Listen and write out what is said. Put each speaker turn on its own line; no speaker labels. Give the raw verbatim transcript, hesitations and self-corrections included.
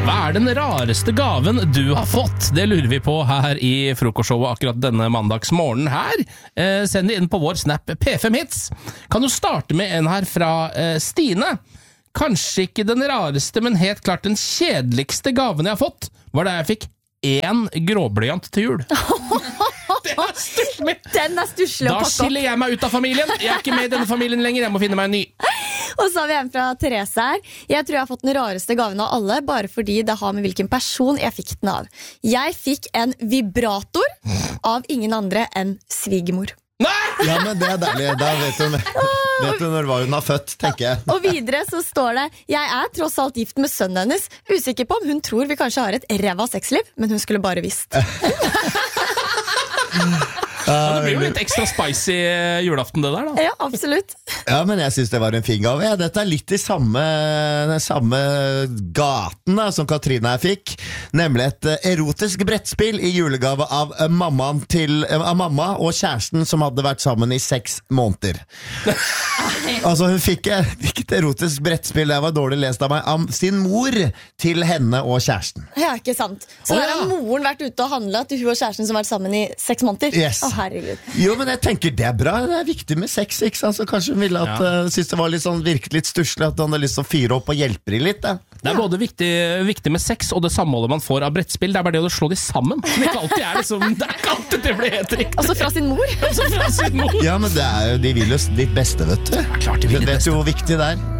Hva er den rareste gaven du har fått? Det lurer vi på her i frokostshowet akkurat denne mandagsmorgen her. Eh, send det inn på vår Snap P fem Hits. Kan du starte med en her fra eh, Stine? Kanskje ikke den rareste, men helt klart den kjedeligste gaven jeg har fått, var da jeg fikk én gråblyant til jul. Det er stusslig.
Den er stusslig å
Da
pakke opp.
skiller jeg meg ut av familien. Jeg er ikke med i denne familien lenger, jeg må finne meg en ny.
Og så har vi en fra Therese her. Jeg tror jeg har fått den rareste gaven av alle, bare fordi det har med hvilken person jeg fikk den av. Jeg fikk en vibrator av ingen andre enn svigermor.
Nei!
Ja, men det er deilig. Da vet du, vet du når hva hun har født, tenker jeg.
Og videre så står det: jeg er tross alt gift med sønnen hennes. Usikker på om hun tror vi kanskje har et ræva sexliv, men hun skulle bare visst.
Ja, det blir jo litt ekstra spicy julaften det der da.
Ja, absolutt.
Ja, men jeg synes det var en fin gave. Ja, dette er litt i samme, den samme gaten da, som Katrine her fikk. Nemlig et erotisk brettspill i julegave av mammaen til, av mamma og kjæresten som hadde vært sammen i seks måneder. Altså hun fikk, fikk et erotisk brettspill, det var dårlig lest av meg, av sin mor til henne og kjæresten.
Ja, ikke sant. Så
Å,
der har
ja.
moren vært ute og handlet til hun og kjæresten som har vært sammen i seks måneder.
Yes.
Å, herregud.
Jo, men jeg tenker det er bra, det er viktig med sex, ikke sant? Så kanskje hun ville at,
Ja.
uh, synes det var litt sånn, virket litt stusslig, at hun hadde lyst til å fyre opp og hjelpe de litt da.
Det er både viktig, viktig med sex og det samholdet man får av brettspill. Det er bare det å slå de sammen. Som ikke alltid er liksom, det er ikke alltid det blir helt riktig.
Altså fra sin mor.
Altså fra sin mor.
Ja, men det er jo, de vil jo ditt beste, vet du.
klart de vil
Hun
ditt
vet
beste.
jo hvor viktig det er.